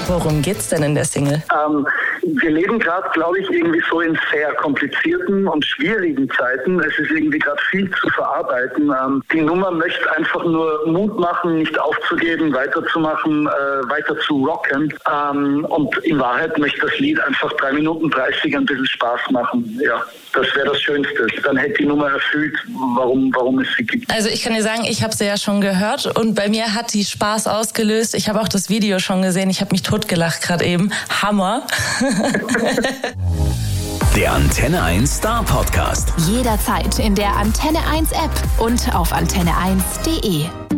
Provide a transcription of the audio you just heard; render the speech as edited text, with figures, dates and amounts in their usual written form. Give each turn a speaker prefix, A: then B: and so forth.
A: Worum geht's denn in der Single?
B: Wir leben gerade, glaube ich, irgendwie so in sehr komplizierten und schwierigen Zeiten. Es ist irgendwie gerade viel zu verarbeiten. Die Nummer möchte einfach nur Mut machen, nicht aufzugeben, weiterzumachen, weiter zu rocken. Und in Wahrheit möchte das Lied einfach 3 Minuten 30 ein bisschen Spaß machen. Ja, das wäre das Schönste. Dann hätte die Nummer erfüllt, warum es sie gibt.
A: Also ich kann dir sagen, ich habe sie ja schon gehört und bei mir hat die Spaß ausgelöst. Ich habe auch das Video schon gesehen. Ich habe mich totgelacht gerade eben. Hammer.
C: Der Antenne 1 Star Podcast.
D: Jederzeit in der Antenne 1 App und auf antenne1.de.